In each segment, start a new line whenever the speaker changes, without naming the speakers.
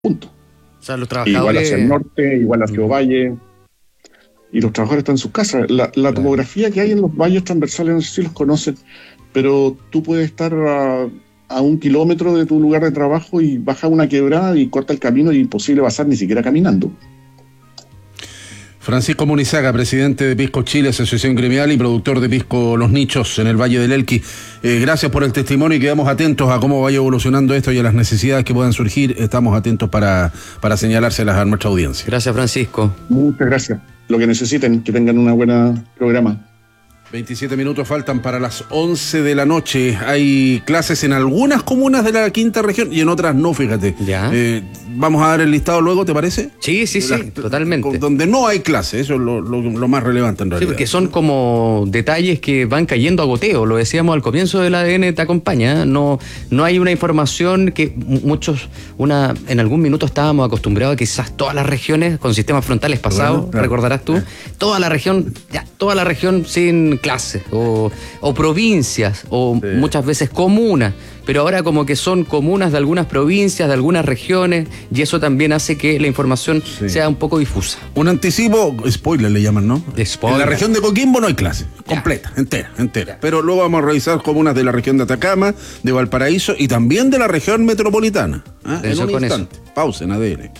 Punto.
O sea, los
Igual
trabajadores...
hacia el norte, igual hacia Ovalle, y los trabajadores están en sus casas. La topografía que hay en los valles transversales, no sé si los conocen, pero tú puedes estar a 1 kilómetro de tu lugar de trabajo y baja una quebrada y corta el camino y imposible pasar ni siquiera caminando.
Francisco Munizaga, presidente de Pisco Chile, asociación gremial y productor de pisco Los Nichos en el Valle del Elqui. Gracias por el testimonio y quedamos atentos a cómo vaya evolucionando esto y a las necesidades que puedan surgir. Estamos atentos para señalárselas a nuestra audiencia.
Gracias, Francisco.
Muchas gracias. Lo que necesiten, que tengan una buena programa.
27 minutos faltan para las 11 de la noche. Hay clases en algunas comunas de la quinta región y en otras no, fíjate.
Ya.
Vamos a dar el listado luego, ¿te parece?
Sí, totalmente.
Donde no hay clases, eso es lo más relevante en realidad.
Sí, porque son como detalles que van cayendo a goteo, lo decíamos al comienzo del ADN Te Acompaña, no hay una información que en algún minuto estábamos acostumbrados a quizás todas las regiones con sistemas frontales pasados, claro. Recordarás tú, toda la región sin clases, o provincias, o sí. Muchas veces comunas, pero ahora como que son comunas de algunas provincias, de algunas regiones, y eso también hace que la información sea un poco difusa.
Un anticipo, spoiler le llaman, ¿no?
Spoiler.
En la región de Coquimbo no hay clase, completa, entera. Ya. Pero luego vamos a revisar comunas de la región de Atacama, de Valparaíso y también de la región metropolitana. En un instante. Pausa en ADN.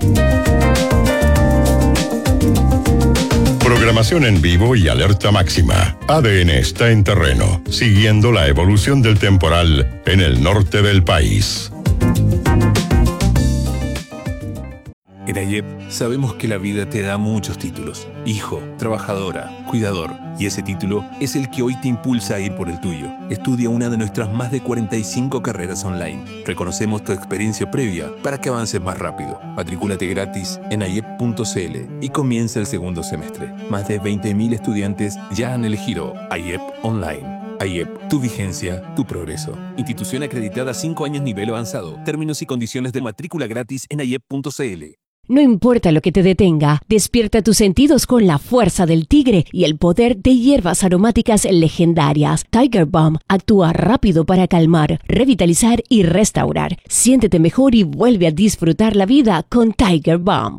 Programación en vivo y alerta máxima. ADN está en terreno, siguiendo la evolución del temporal en el norte del país.
En AYEP sabemos que la vida te da muchos títulos. Hijo, trabajadora, cuidador. Y ese título es el que hoy te impulsa a ir por el tuyo. Estudia una de nuestras más de 45 carreras online. Reconocemos tu experiencia previa para que avances más rápido. Matricúlate gratis en ayep.cl y comienza el segundo semestre. Más de 20.000 estudiantes ya han elegido AYEP Online. AYEP, tu vigencia, tu progreso. Institución acreditada 5 años nivel avanzado. Términos y condiciones de matrícula gratis en ayep.cl.
No importa lo que te detenga, despierta tus sentidos con la fuerza del tigre y el poder de hierbas aromáticas legendarias. Tiger Balm actúa rápido para calmar, revitalizar y restaurar. Siéntete mejor y vuelve a disfrutar la vida con Tiger Balm.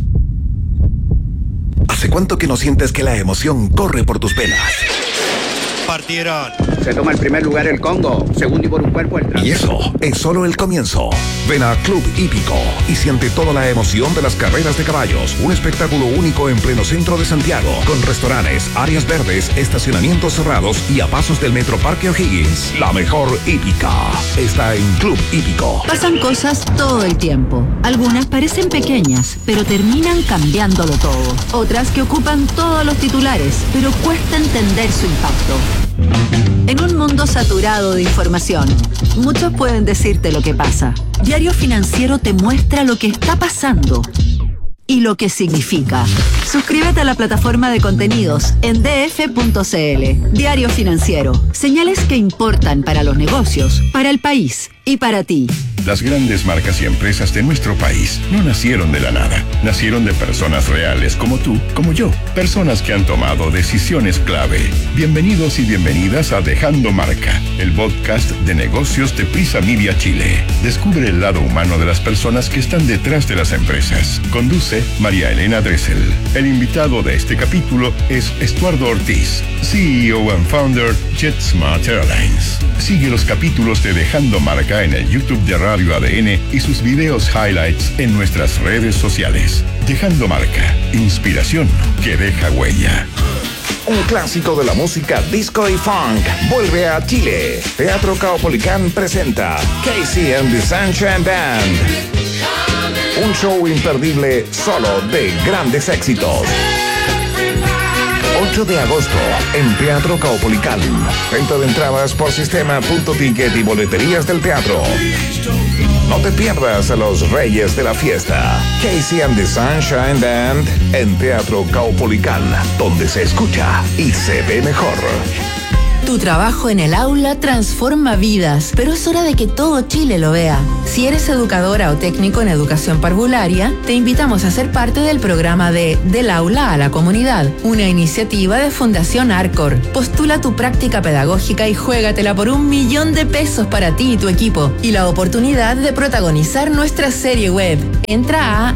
¿Hace cuánto que no sientes que la emoción corre por tus venas?
Partieron. Se toma el primer lugar el Congo, segundo y por un cuerpo el
Y eso es solo el comienzo. Ven a Club Hípico y siente toda la emoción de las carreras de caballos. Un espectáculo único en pleno centro de Santiago, con restaurantes, áreas verdes, estacionamientos cerrados y a pasos del Metro Parque O'Higgins. La mejor hípica está en Club Hípico.
Pasan cosas todo el tiempo. Algunas parecen pequeñas, pero terminan cambiándolo todo. Otras que ocupan todos los titulares, pero cuesta entender su impacto. En un mundo saturado de información, muchos pueden decirte lo que pasa. Diario Financiero te muestra lo que está pasando y lo que significa. Suscríbete a la plataforma de contenidos en df.cl. Diario Financiero. Señales que importan para los negocios, para el país y para ti.
Las grandes marcas y empresas de nuestro país no nacieron de la nada. Nacieron de personas reales como tú, como yo. Personas que han tomado decisiones clave. Bienvenidos y bienvenidas a Dejando Marca, el podcast de negocios de Prisa Media Chile. Descubre el lado humano de las personas que están detrás de las empresas. Conduce María Elena Dressel. El invitado de este capítulo es Estuardo Ortiz, CEO and founder JetSmart Airlines. Sigue los capítulos de Dejando Marca en el YouTube de Radio ADN y sus videos highlights en nuestras redes sociales. Dejando Marca, inspiración que deja huella.
Un clásico de la música disco y funk vuelve a Chile. Teatro Caupolicán presenta Casey and the Sunshine Band. Un show imperdible solo de grandes éxitos. 8 de agosto en Teatro Caupolicán. Venta de entradas por sistema.ticket y boleterías del teatro. No te pierdas a los reyes de la fiesta. Casey and the Sunshine Band en Teatro Caupolicán, donde se escucha y se ve mejor.
Tu trabajo en el aula transforma vidas, pero es hora de que todo Chile lo vea. Si eres educadora o técnico en educación parvularia, te invitamos a ser parte del programa de Del Aula a la Comunidad, una iniciativa de Fundación Arcor. Postula tu práctica pedagógica y juégatela por $1.000.000 para ti y tu equipo y la oportunidad de protagonizar nuestra serie web. Entra a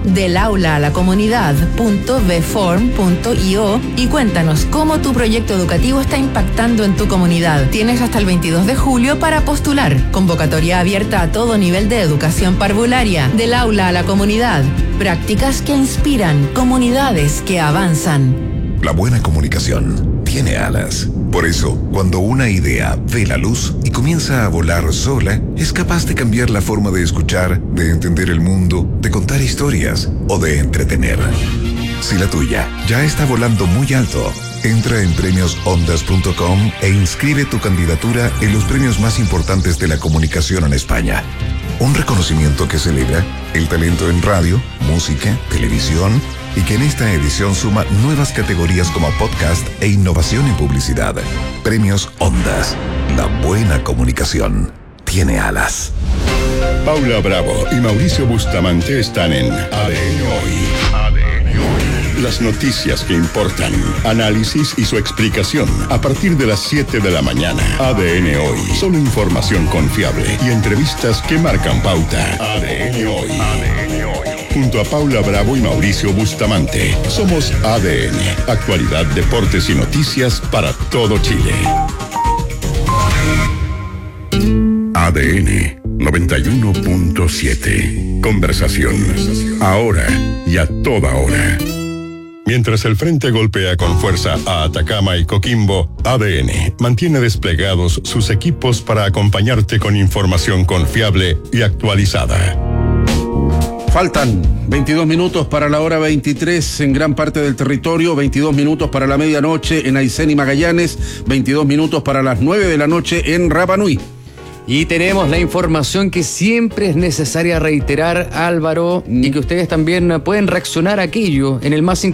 delaulaalacomunidad.vform.io y cuéntanos cómo tu proyecto educativo está impactando en tu comunidad. Tienes hasta el 22 de julio para postular. Convocatoria abierta a todo nivel de educación parvularia. Del aula a la comunidad. Prácticas que inspiran, comunidades que avanzan.
La buena comunicación tiene alas. Por eso, cuando una idea ve la luz y comienza a volar sola, es capaz de cambiar la forma de escuchar, de entender el mundo, de contar historias o de entretener. Si la tuya ya está volando muy alto, entra en premiosondas.com e inscribe tu candidatura en los premios más importantes de la comunicación en España. Un reconocimiento que celebra el talento en radio, música, televisión y que en esta edición suma nuevas categorías como podcast e innovación en publicidad. Premios Ondas. La buena comunicación tiene alas.
Paula Bravo y Mauricio Bustamante están en ADN Hoy. Las noticias que importan, análisis y su explicación a partir de las 7 de la mañana. ADN Hoy. Solo información confiable y entrevistas que marcan pauta. ADN Hoy. Junto a Paula Bravo y Mauricio Bustamante, somos ADN. Actualidad, deportes y noticias para todo Chile. ADN 91.7. Conversación. Ahora y a toda hora. Mientras el frente golpea con fuerza a Atacama y Coquimbo, ADN mantiene desplegados sus equipos para acompañarte con información confiable y actualizada.
Faltan 22 minutos para la hora 23 en gran parte del territorio, 22 minutos para la medianoche en Aysén y Magallanes, 22 minutos para las 9 de la noche en Rapa Nui.
Y tenemos la información que siempre es necesaria reiterar, Álvaro, y que ustedes también pueden reaccionar a aquello en el más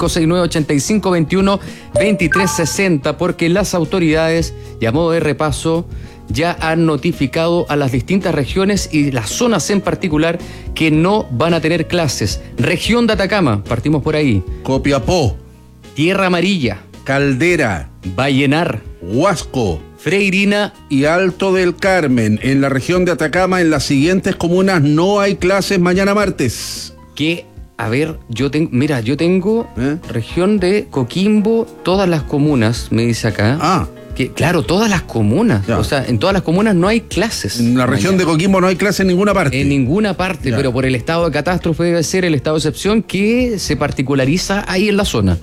569-8521-2360, porque las autoridades, y a modo de repaso, ya han notificado a las distintas regiones y las zonas en particular que no van a tener clases. Región de Atacama, partimos por ahí.
Copiapó,
Tierra Amarilla,
Caldera,
Vallenar,
Huasco,
Freirina
y Alto del Carmen. En la región de Atacama, en las siguientes comunas, no hay clases mañana martes.
Que, a ver, yo tengo región de Coquimbo, todas las comunas, me dice acá. Que, claro, todas las comunas. Ya. O sea, en todas las comunas no hay clases.
En la región de Coquimbo no hay clases en ninguna parte.
En ninguna parte, ya. Pero por el estado de catástrofe debe ser el estado de excepción que se particulariza ahí en la zona.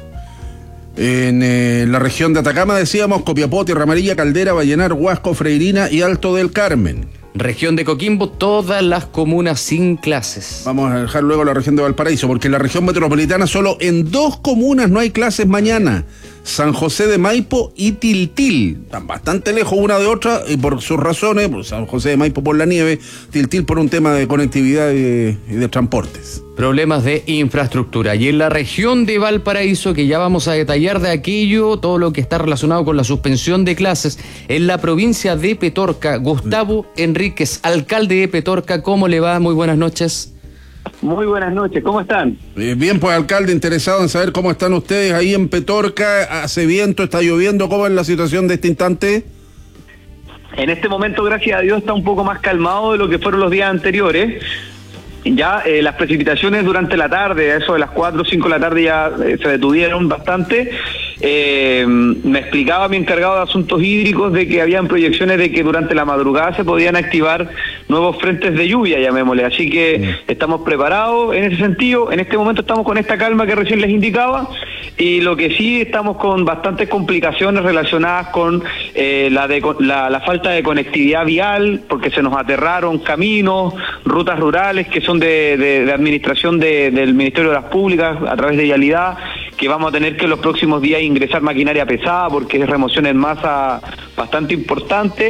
En la región de Atacama decíamos Copiapó, Tierra Amarilla, Caldera, Vallenar, Huasco, Freirina y Alto del Carmen.
Región de Coquimbo, todas las comunas sin clases.
Vamos a dejar luego la región de Valparaíso, porque en la región metropolitana solo en 2 comunas no hay clases mañana. San José de Maipo y Tiltil. Están bastante lejos una de otra y por sus razones, pues San José de Maipo por la nieve, Tiltil por un tema de conectividad y de transportes.
Problemas de infraestructura. Y en la región de Valparaíso, que ya vamos a detallar de aquello, todo lo que está relacionado con la suspensión de clases, en la provincia de Petorca, Gustavo Enríquez, alcalde de Petorca, ¿cómo le va? Muy buenas noches.
Muy buenas noches, ¿cómo están?
Bien, pues alcalde, interesado en saber cómo están ustedes ahí en Petorca. ¿Hace viento, está lloviendo? ¿Cómo es la situación de este instante?
En este momento, gracias a Dios, está un poco más calmado de lo que fueron los días anteriores. Ya las precipitaciones durante la tarde, a eso de las 4 o 5 de la tarde ya se detuvieron bastante. Me explicaba mi encargado de asuntos hídricos de que habían proyecciones de que durante la madrugada se podían activar nuevos frentes de lluvia, llamémosle. Así que estamos preparados en ese sentido. En este momento estamos con esta calma que recién les indicaba, y lo que sí estamos con bastantes complicaciones relacionadas con la falta de conectividad vial, porque se nos aterraron caminos, rutas rurales que son de administración del Ministerio de las Públicas a través de Vialidad, que vamos a tener que en los próximos días ingresar maquinaria pesada porque es remoción en masa bastante importante,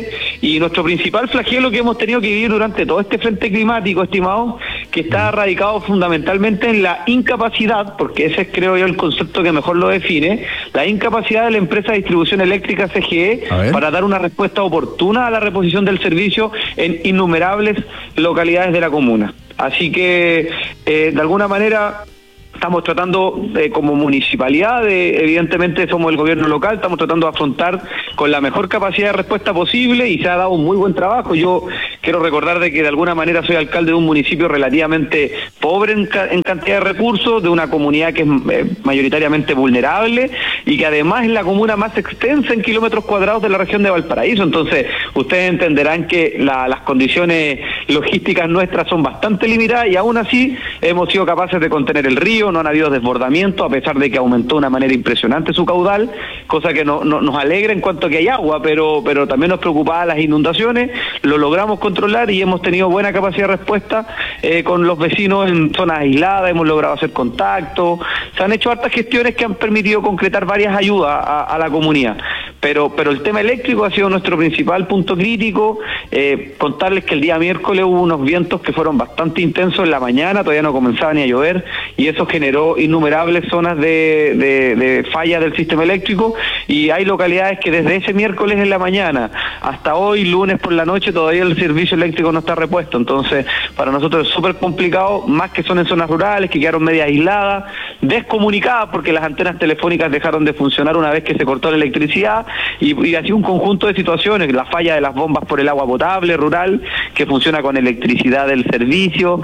Y nuestro principal flagelo que hemos tenido que vivir durante todo este frente climático, estimado, que está radicado fundamentalmente en la incapacidad, porque ese es, creo yo, el concepto que mejor lo define, la incapacidad de la empresa de distribución eléctrica CGE para dar una respuesta oportuna a la reposición del servicio en innumerables localidades de la comuna. Así que, de alguna manera, estamos tratando como municipalidad, evidentemente somos el gobierno local, estamos tratando de afrontar con la mejor capacidad de respuesta posible y se ha dado un muy buen trabajo. Yo quiero recordar de que de alguna manera soy alcalde de un municipio relativamente pobre en cantidad de recursos, de una comunidad que es mayoritariamente vulnerable y que además es la comuna más extensa en kilómetros cuadrados de la región de Valparaíso. Entonces, ustedes entenderán que las condiciones logísticas nuestras son bastante limitadas y aún así hemos sido capaces de contener el río, no han habido desbordamientos, a pesar de que aumentó de una manera impresionante su caudal, cosa que nos alegra en cuanto a que hay agua, pero también nos preocupaban las inundaciones, lo logramos controlar y hemos tenido buena capacidad de respuesta con los vecinos en zonas aisladas, hemos logrado hacer contacto, se han hecho hartas gestiones que han permitido concretar varias ayudas a la comunidad. Pero el tema eléctrico ha sido nuestro principal punto crítico. Contarles que el día miércoles hubo unos vientos que fueron bastante intensos en la mañana, todavía no comenzaba ni a llover, y eso generó innumerables zonas de falla del sistema eléctrico, y hay localidades que desde ese miércoles en la mañana hasta hoy, lunes por la noche, todavía el servicio eléctrico no está repuesto. Entonces, para nosotros es súper complicado, más que son en zonas rurales, que quedaron medio aisladas, descomunicadas, porque las antenas telefónicas dejaron de funcionar una vez que se cortó la electricidad, y así un conjunto de situaciones, la falla de las bombas por el agua potable rural, que funciona con electricidad del servicio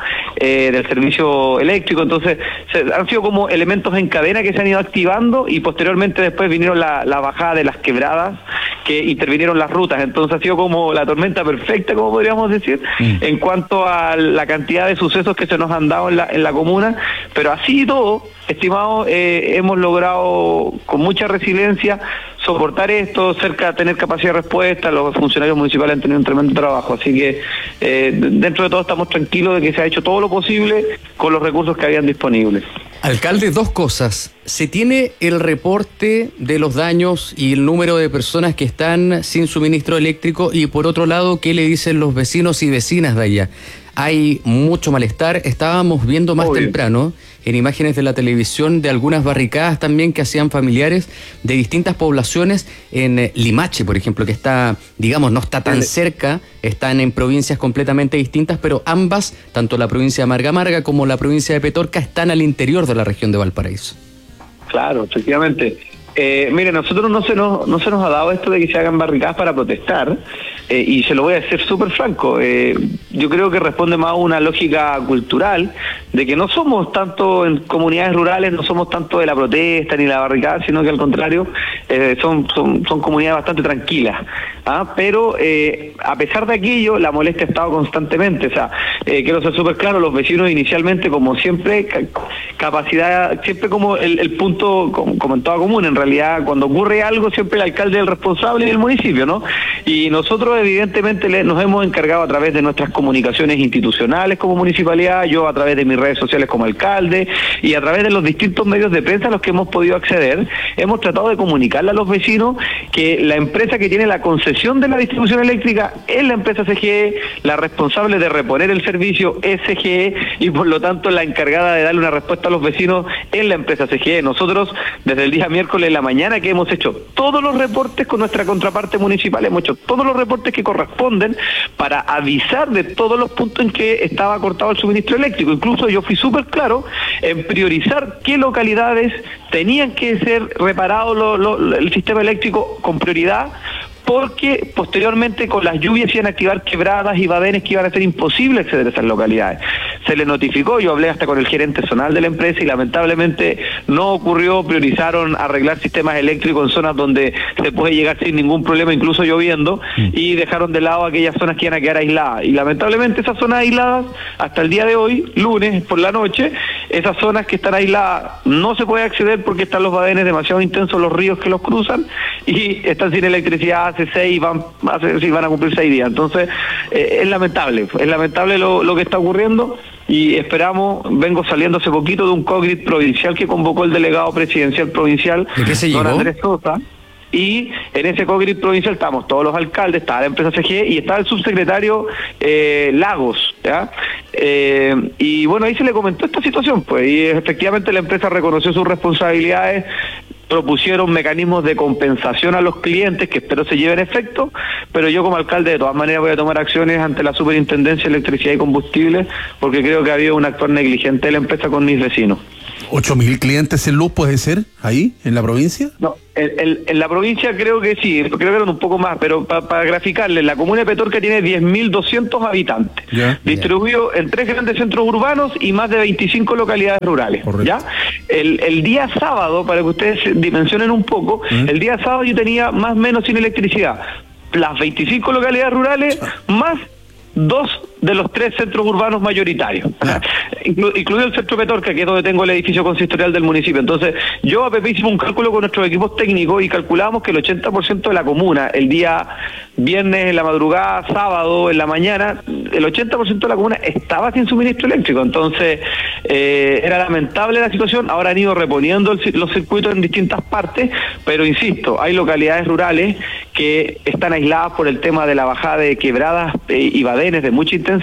eléctrico. Entonces han sido como elementos en cadena que se han ido activando, y posteriormente después vinieron la bajada de las quebradas que intervinieron las rutas. Entonces ha sido como la tormenta perfecta, como podríamos decir, en cuanto a la cantidad de sucesos que se nos han dado en la comuna. Pero así y todo, estimado, hemos logrado con mucha resiliencia soportar esto, tener capacidad de respuesta. Los funcionarios municipales han tenido un tremendo trabajo, así que dentro de todo estamos tranquilos de que se ha hecho todo lo posible con los recursos que habían disponibles.
Alcalde, dos cosas. ¿Se tiene el reporte de los daños y el número de personas que están sin suministro eléctrico? Y por otro lado, ¿qué le dicen los vecinos y vecinas de allá? Hay mucho malestar. Estábamos viendo más temprano en imágenes de la televisión de algunas barricadas también que hacían familiares de distintas poblaciones en Limache, por ejemplo, que está, digamos, no está tan cerca, están en provincias completamente distintas, pero ambas, tanto la provincia de Marga Marga como la provincia de Petorca, están al interior de la región de Valparaíso.
Claro, efectivamente. Mire, nosotros no se nos ha dado esto de que se hagan barricadas para protestar, y se lo voy a decir súper franco. Yo creo que responde más a una lógica cultural de que no somos tanto en comunidades rurales, no somos tanto de la protesta ni la barricada, sino que al contrario son comunidades bastante tranquilas. Pero a pesar de aquello, la molestia ha estado constantemente. O sea, quiero ser súper claro, los vecinos inicialmente, como siempre, capacidad, siempre como el punto, como en toda comuna, en realidad, cuando ocurre algo, siempre el alcalde es el responsable del municipio, ¿no? Y nosotros, evidentemente, nos hemos encargado a través de nuestras comunicaciones institucionales como municipalidad, yo a través de mis redes sociales como alcalde, y a través de los distintos medios de prensa a los que hemos podido acceder, hemos tratado de comunicarle a los vecinos que la empresa que tiene la concesión de la distribución eléctrica es la empresa CGE, la responsable de reponer el servicio es CGE, y por lo tanto la encargada de darle una respuesta a los vecinos es la empresa CGE. Nosotros, desde el día miércoles en la mañana, que hemos hecho todos los reportes con nuestra contraparte municipal, hemos hecho todos los reportes que corresponden para avisar de todos los puntos en que estaba cortado el suministro eléctrico. Incluso yo fui súper claro en priorizar qué localidades tenían que ser reparado el sistema eléctrico con prioridad, porque posteriormente con las lluvias iban a activar quebradas y badenes que iban a ser imposible acceder a esas localidades. Se le notificó, yo hablé hasta con el gerente zonal de la empresa y lamentablemente no ocurrió. Priorizaron arreglar sistemas eléctricos en zonas donde se puede llegar sin ningún problema, incluso lloviendo, y dejaron de lado aquellas zonas que iban a quedar aisladas. Y lamentablemente esas zonas aisladas, hasta el día de hoy, lunes por la noche, esas zonas que están aisladas no se puede acceder porque están los badenes demasiado intensos, los ríos que los cruzan, y están sin electricidad hace 6, van a cumplir 6 días. Entonces es lamentable lo que está ocurriendo, y esperamos, vengo saliendo hace poquito de un COGRIT provincial que convocó el delegado presidencial provincial,
¿de qué se
don
llegó?
Andrés Sosa. y en ese co-grid provincial estábamos todos los alcaldes, estaba la empresa CGE y estaba el subsecretario Lagos, ¿ya? Y bueno, ahí se le comentó esta situación, pues, y efectivamente la empresa reconoció sus responsabilidades, propusieron mecanismos de compensación a los clientes que espero se lleven efecto, pero yo como alcalde de todas maneras voy a tomar acciones ante la Superintendencia de Electricidad y Combustible porque creo que ha habido un actor negligente de la empresa con mis vecinos.
8.000 clientes en luz puede ser ahí, en la provincia.
No, en la provincia creo que sí, creo que eran un poco más, pero para graficarle, la comuna de Petorca tiene 10.200 habitantes, distribuidos en 3 grandes centros urbanos y más de 25 localidades rurales. ¿Ya? El día sábado, para que ustedes dimensionen un poco, el día sábado yo tenía más o menos sin electricidad, las 25 localidades rurales más 2 de los 3 centros urbanos mayoritarios, incluido el centro Petorca, que es donde tengo el edificio consistorial del municipio. Entonces, yo a Pepe hicimos un cálculo con nuestros equipos técnicos y calculamos que el 80% de la comuna, el día viernes en la madrugada, sábado en la mañana, el 80% de la comuna estaba sin suministro eléctrico. Entonces, era lamentable la situación. Ahora han ido reponiendo los circuitos en distintas partes, pero insisto, hay localidades rurales que están aisladas por el tema de la bajada de quebradas y badenes de mucha intensidad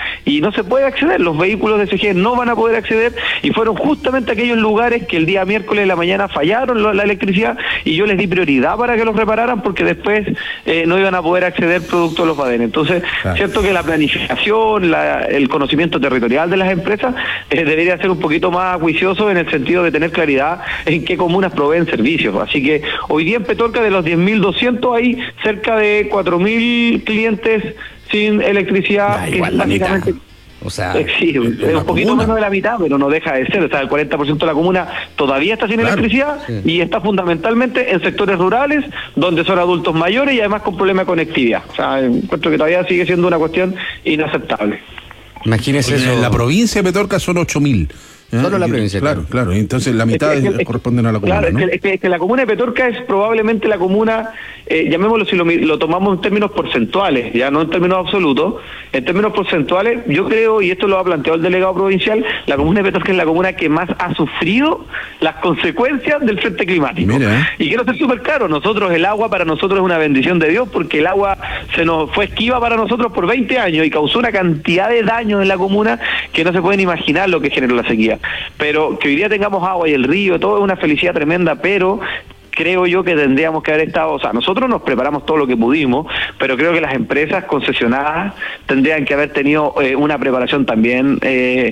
y no se puede acceder, los vehículos de CGE no van a poder acceder y fueron justamente aquellos lugares que el día miércoles de la mañana fallaron la electricidad y yo les di prioridad para que los repararan porque después no iban a poder acceder producto de los badenes. Entonces, cierto que la planificación, el conocimiento territorial de las empresas debería ser un poquito más juicioso en el sentido de tener claridad en qué comunas proveen servicios. Así que hoy día en Petorca de los 10.200 hay cerca de 4.000 clientes sin electricidad.
Igual la mitad. O sea,
sí, es un poquito menos de la mitad, pero no deja de ser. O sea, el 40% de la comuna todavía está sin electricidad y está fundamentalmente en sectores rurales donde son adultos mayores y además con problemas de conectividad. O sea, encuentro que todavía sigue siendo una cuestión inaceptable.
Imagínese eso.
En la provincia de Petorca son 8.000.
Solo la provincia.
Claro. Entonces la mitad corresponden a la comuna.
Claro,
¿no?
es que la comuna de Petorca es probablemente la comuna, llamémoslo si lo tomamos en términos porcentuales, ya no en términos absolutos. En términos porcentuales, yo creo, y esto lo ha planteado el delegado provincial, la comuna de Petorca es la comuna que más ha sufrido las consecuencias del frente climático. Mira. Y quiero ser súper claro, nosotros el agua para nosotros es una bendición de Dios porque el agua se nos fue esquiva para nosotros por 20 años y causó una cantidad de daños en la comuna que no se pueden imaginar lo que generó la sequía. Pero que hoy día tengamos agua y el río, todo es una felicidad tremenda, pero creo yo que tendríamos que haber estado, o sea, nosotros nos preparamos todo lo que pudimos, pero creo que las empresas concesionadas tendrían que haber tenido una preparación también de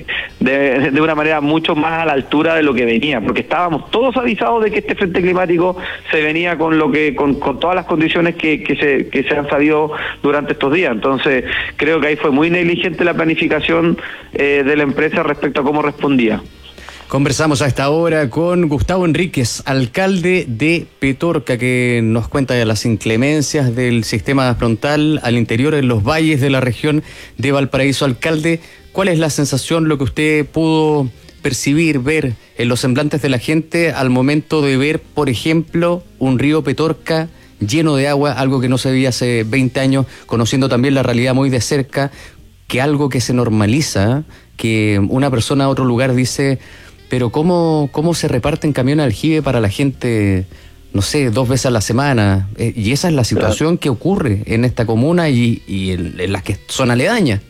una manera mucho más a la altura de lo que venía, porque estábamos todos avisados de que este frente climático se venía con todas las condiciones que se han sabido durante estos días. Entonces, creo que ahí fue muy negligente la planificación de la empresa respecto a cómo respondía.
Conversamos a esta hora con Gustavo Enríquez, alcalde de Petorca, que nos cuenta de las inclemencias del sistema frontal al interior en los valles de la región de Valparaíso. Alcalde, ¿cuál es la sensación, lo que usted pudo percibir, ver en los semblantes de la gente al momento de ver, por ejemplo, un río Petorca lleno de agua, algo que no se veía hace 20 años, conociendo también la realidad muy de cerca, que algo que se normaliza, que una persona a otro lugar dice... Pero ¿cómo se reparten camiones de aljibe para la gente, no sé, 2 veces a la semana? Y esa es la situación que ocurre en esta comuna y en las que son aledañas.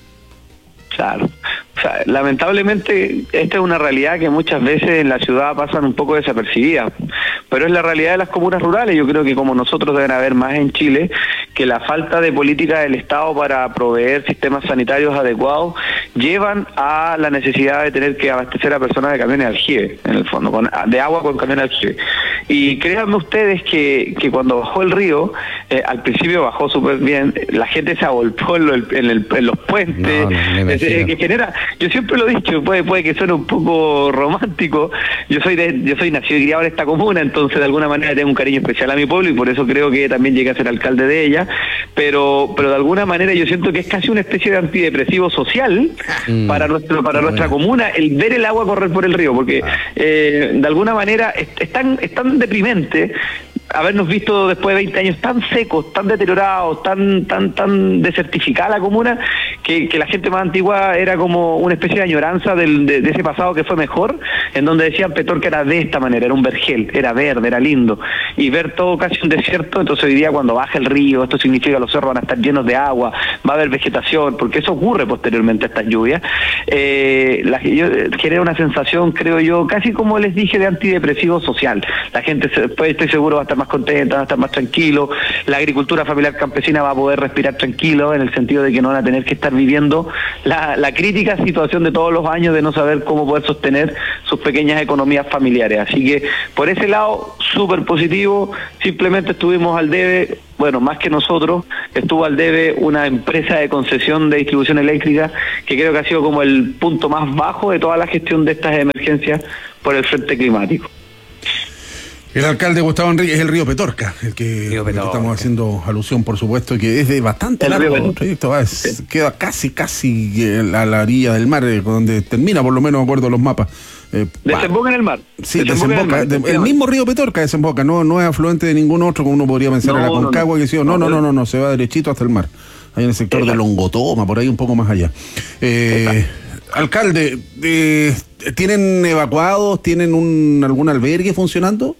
Claro. O sea, lamentablemente esta es una realidad que muchas veces en la ciudad pasan un poco desapercibidas, pero es la realidad de las comunas rurales. Yo creo que como nosotros deben haber más en Chile, que la falta de política del Estado para proveer sistemas sanitarios adecuados llevan a la necesidad de tener que abastecer a personas de camiones de aljibe, en el fondo, de agua con camiones de aljibe. Y créanme ustedes que cuando bajó el río, al principio bajó súper bien, la gente se agolpó en los puentes, que genera... Yo siempre lo he dicho, puede que suene un poco romántico. Yo soy nacido y criado en esta comuna, entonces de alguna manera tengo un cariño especial a mi pueblo y por eso creo que también llegué a ser alcalde de ella, pero de alguna manera yo siento que es casi una especie de antidepresivo social para nuestra comuna el ver el agua correr por el río, porque de alguna manera es tan deprimente. habernos visto después de 20 años tan secos, tan deteriorados, tan desertificada la comuna, que la gente más antigua era como una especie de añoranza de ese pasado que fue mejor, en donde decían Petorca era de esta manera, era un vergel, era verde, era lindo, y ver todo casi un desierto. Entonces hoy día cuando baja el río, esto significa que los cerros van a estar llenos de agua, va a haber vegetación, porque eso ocurre posteriormente a estas lluvias. Genera una sensación, creo yo, casi como les dije, de antidepresivo social. La gente estoy seguro va a estar más contenta, va a estar más tranquilo, la agricultura familiar campesina va a poder respirar tranquilo, en el sentido de que no van a tener que estar viviendo la crítica situación de todos los años de no saber cómo poder sostener sus pequeñas economías familiares. Así que por ese lado, súper positivo. Simplemente estuvimos al debe, bueno, más que nosotros, estuvo al debe una empresa de concesión de distribución eléctrica, que creo que ha sido como el punto más bajo de toda la gestión de estas emergencias por el frente climático.
El alcalde Gustavo Enríquez es el río Petorca, el que estamos haciendo alusión, por supuesto, que es de bastante largo el trayecto, queda casi a la orilla del mar, donde termina, por lo menos de acuerdo a los mapas.
Desemboca en el mar.
Sí, desemboca. El mismo río Petorca desemboca, no es afluente de ningún otro, como uno podría pensar en la Concagua, que no, se va derechito hasta el mar. Ahí en el sector de Longotoma, por ahí un poco más allá. Alcalde, ¿tienen evacuados? ¿Tienen algún albergue funcionando?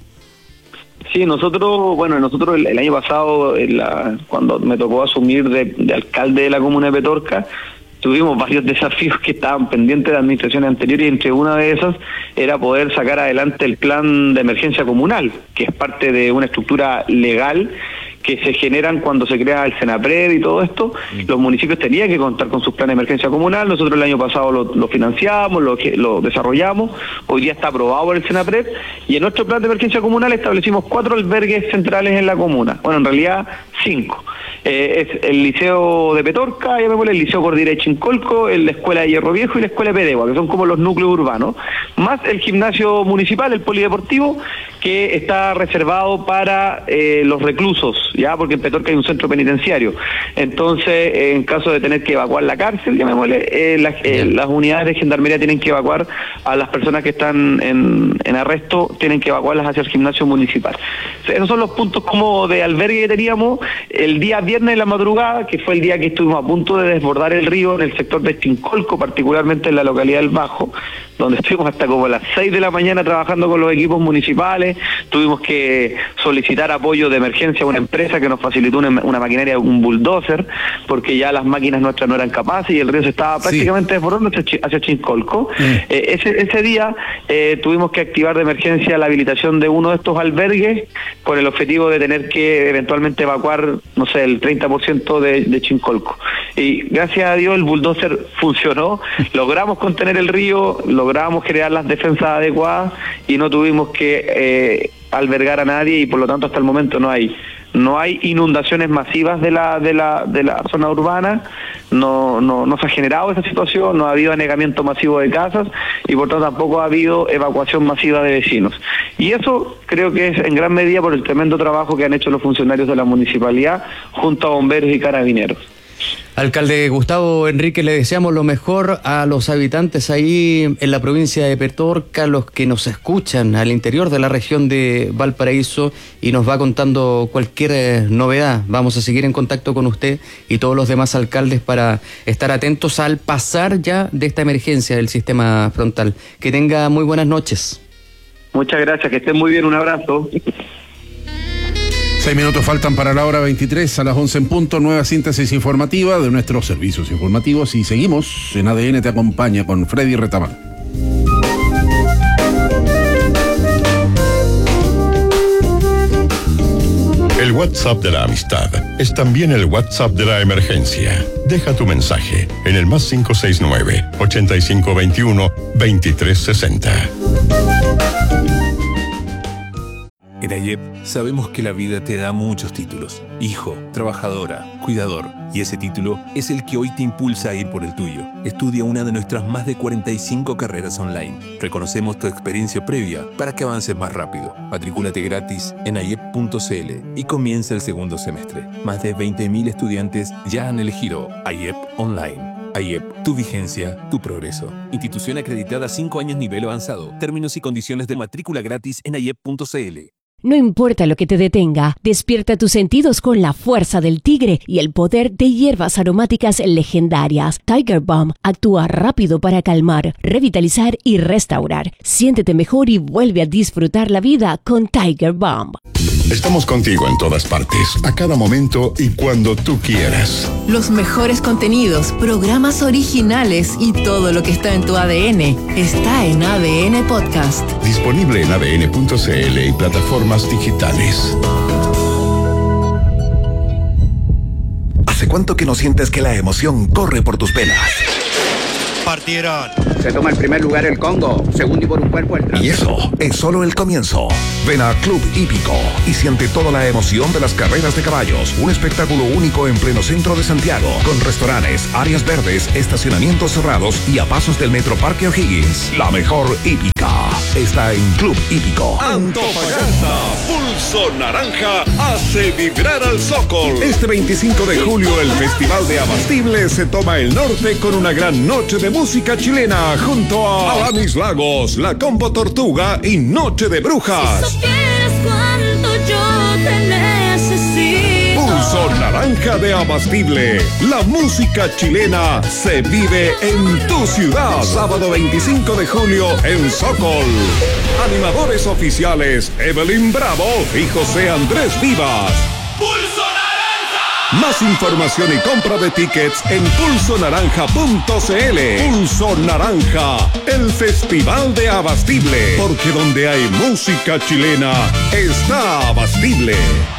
Sí, nosotros el año pasado, cuando me tocó asumir de alcalde de la comuna de Petorca, tuvimos varios desafíos que estaban pendientes de administraciones anteriores, y entre una de esas era poder sacar adelante el plan de emergencia comunal, que es parte de una estructura legal que se generan cuando se crea el Senapred y todo esto. Los municipios tenían que contar con sus planes de emergencia comunal. Nosotros el año pasado lo financiamos, lo desarrollamos. Hoy día está aprobado por el Senapred, y en nuestro plan de emergencia comunal establecimos 4 albergues centrales en la comuna. Bueno, en realidad 5. Es el Liceo de Petorca, el Liceo Cordillera de Chincolco, la Escuela de Hierro Viejo y la Escuela de Pedegua, que son como los núcleos urbanos, más el gimnasio municipal, el polideportivo, que está reservado para los reclusos, ya, porque en Petorca hay un centro penitenciario. Entonces, en caso de tener que evacuar la cárcel, las unidades de gendarmería tienen que evacuar a las personas que están en arresto, tienen que evacuarlas hacia el gimnasio municipal. Esos son los puntos como de albergue que teníamos. El día viernes en la madrugada, que fue el día que estuvimos a punto de desbordar el río en el sector de Chincolco, particularmente en la localidad del Bajo, donde estuvimos hasta como las 6 de la mañana trabajando con los equipos municipales. Tuvimos que solicitar apoyo de emergencia a una empresa que nos facilitó una maquinaria, un bulldozer, porque ya las máquinas nuestras no eran capaces y el río se estaba prácticamente desbordando hacia Chincolco. Ese día tuvimos que activar de emergencia la habilitación de uno de estos albergues con el objetivo de tener que eventualmente evacuar, no sé, el 30% de Chincolco. Y gracias a Dios el bulldozer funcionó, logramos contener el río, logramos generar las defensas adecuadas y no tuvimos que albergar a nadie, y por lo tanto hasta el momento no hay inundaciones masivas de la zona urbana, no se ha generado esa situación, no ha habido anegamiento masivo de casas, y por tanto tampoco ha habido evacuación masiva de vecinos. Y eso creo que es en gran medida por el tremendo trabajo que han hecho los funcionarios de la municipalidad junto a bomberos y carabineros.
Alcalde Gustavo Enríquez, le deseamos lo mejor a los habitantes ahí en la provincia de Petorca, los que nos escuchan al interior de la región de Valparaíso, y nos va contando cualquier novedad. Vamos a seguir en contacto con usted y todos los demás alcaldes para estar atentos al pasar ya de esta emergencia del sistema frontal. Que tenga muy buenas noches.
Muchas gracias, que estén muy bien, un abrazo.
6 minutos faltan para la hora 23, a las 11 en punto, nueva síntesis informativa de nuestros servicios informativos, y seguimos en ADN Te Acompaña con Freddy Retamal.
El WhatsApp de la amistad es también el WhatsApp de la emergencia. Deja tu mensaje en el más 569-8521-2360.
En AYEP sabemos que la vida te da muchos títulos: hijo, trabajadora, cuidador, y ese título es el que hoy te impulsa a ir por el tuyo. Estudia una de nuestras más de 45 carreras online. Reconocemos tu experiencia previa para que avances más rápido. Matricúlate gratis en ayep.cl y comienza el segundo semestre. Más de 20.000 estudiantes ya han elegido AYEP Online. AYEP, tu vigencia, tu progreso. Institución acreditada 5 años nivel avanzado. Términos y condiciones de matrícula gratis en ayep.cl.
No importa lo que te detenga, despierta tus sentidos con la fuerza del tigre y el poder de hierbas aromáticas legendarias. Tiger Balm actúa rápido para calmar, revitalizar y restaurar. Siéntete mejor y vuelve a disfrutar la vida con Tiger Balm.
Estamos contigo en todas partes, a cada momento y cuando tú quieras.
Los mejores contenidos, programas originales y todo lo que está en tu ADN está en ADN Podcast.
Disponible en adn.cl y plataformas digitales.
¿Hace cuánto que no sientes que la emoción corre por tus venas?
Partieron. Se toma el primer lugar el Congo, segundo y por un cuerpo el
Y eso es solo el comienzo. Ven a Club Hípico y siente toda la emoción de las carreras de caballos. Un espectáculo único en pleno centro de Santiago, con restaurantes, áreas verdes, estacionamientos cerrados y a pasos del Metro Parque O'Higgins. La mejor hípica está en Club Hípico.
Antofagasta, Pulso Naranja hace vibrar al Sokol.
Este 25 de julio el Festival de Abastible se toma el norte con una gran noche de música chilena junto a Alanis Lagos, La Combo Tortuga y Noche de Brujas.
Si supieras cuánto yo te necesito.
Pulso Naranja de Abastible. La música chilena se vive en tu ciudad. Sábado 25 de julio en Sokol. Animadores oficiales Evelyn Bravo y José Andrés Vivas.
¡Pulso Naranja!
Más información y compra de tickets en pulsonaranja.cl. Pulso Naranja, el Festival de Abastible. Porque donde hay música chilena, está Abastible.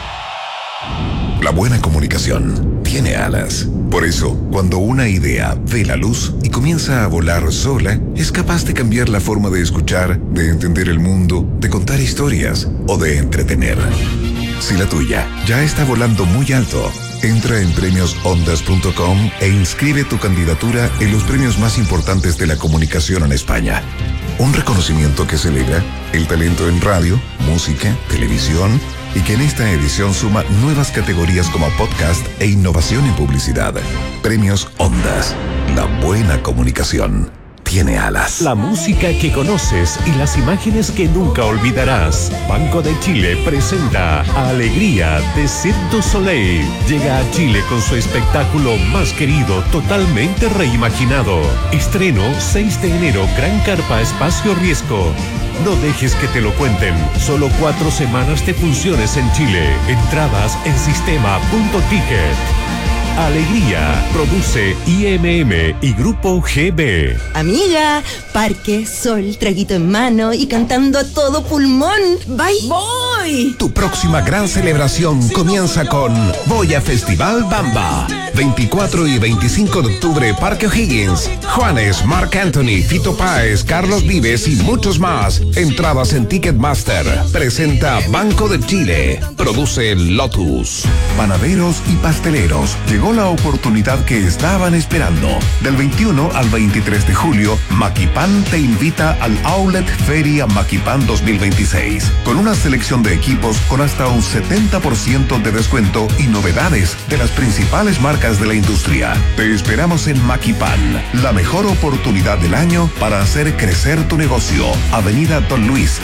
La buena comunicación tiene alas. Por eso, cuando una idea ve la luz y comienza a volar sola, es capaz de cambiar la forma de escuchar, de entender el mundo, de contar historias o de entretener. Si la tuya ya está volando muy alto, entra en premiosondas.com e inscribe tu candidatura en los premios más importantes de la comunicación en España. Un reconocimiento que celebra el talento en radio, música, televisión y que en esta edición suma nuevas categorías como podcast e innovación en publicidad. Premios Ondas. La buena comunicación tiene alas.
La música que conoces y las imágenes que nunca olvidarás. Banco de Chile presenta Alegría de Cirque du Soleil. Llega a Chile con su espectáculo más querido, totalmente reimaginado. Estreno 6 de enero, Gran Carpa Espacio Riesgo. No dejes que te lo cuenten. Solo 4 semanas de funciones en Chile. Entradas en sistema.ticket. Alegría, produce IMM y Grupo GB.
Amiga, parque, sol, traguito en mano y cantando a todo pulmón. ¡Bye! ¡Voy!
Tu próxima gran celebración comienza con Voy a Festival Bamba. 24 y 25 de octubre, Parque O'Higgins. Juanes, Marc Anthony, Fito Páez, Carlos Vives y muchos más. Entradas en Ticketmaster. Presenta Banco de Chile. Produce Lotus. Panaderos y pasteleros. Llegó la oportunidad que estaban esperando. Del 21 al 23 de julio, Maquipan te invita al Outlet Feria Maquipan 2026. Con una selección de equipos con hasta un 70% de descuento y novedades de las principales marcas de la industria. Te esperamos en Maquipan, la mejor oportunidad del año para hacer crecer tu negocio. Avenida Don Luis,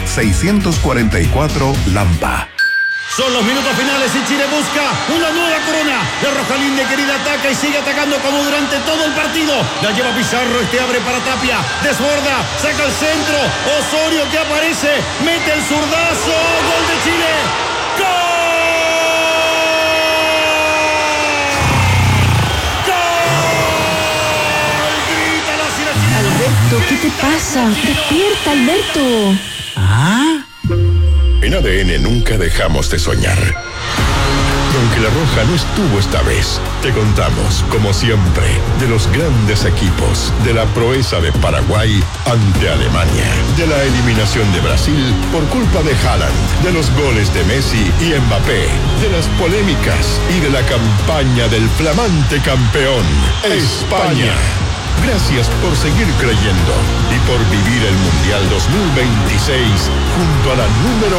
644, Lampa.
Son los minutos finales y Chile busca una nueva corona. La Rojalinde querida ataca y sigue atacando como durante todo el partido. La lleva Pizarro, abre para Tapia, desborda, saca el centro. Osorio que aparece, mete el zurdazo. Gol de Chile. ¡Gol!
Alberto, ¿qué te pasa? Despierta, Alberto.
¿Ah? En ADN nunca dejamos de soñar. Y aunque la Roja no estuvo esta vez, te contamos, como siempre, de los grandes equipos, de la proeza de Paraguay ante Alemania, de la eliminación de Brasil por culpa de Haaland, de los goles de Messi y Mbappé, de las polémicas y de la campaña del flamante campeón, España. Gracias por seguir creyendo y por vivir el Mundial 2026 junto a la número